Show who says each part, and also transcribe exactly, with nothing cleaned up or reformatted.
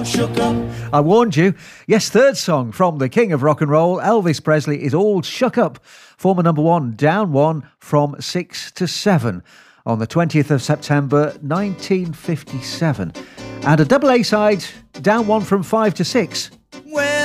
Speaker 1: Shook up.
Speaker 2: I warned you. Yes, third song from the King of Rock and Roll, Elvis Presley, is All Shook Up. Former number one, down one from six to seven on the twentieth of September nineteen fifty-seven. And a double A-side, down one from five to six